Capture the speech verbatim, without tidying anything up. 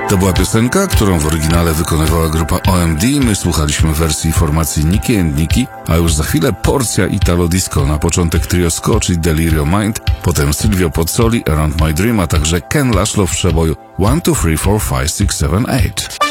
To była piosenka, którą w oryginale wykonywała grupa O M D. My słuchaliśmy wersji formacji Nicky and Nicky, a już za chwilę porcja Italo Disco. Na początek trio Scotch i Delirio Mind, potem Silvio Pozzoli, Around My Dream, a także Ken Laszlo w przeboju one, two, three, four, five, six, seven, eight.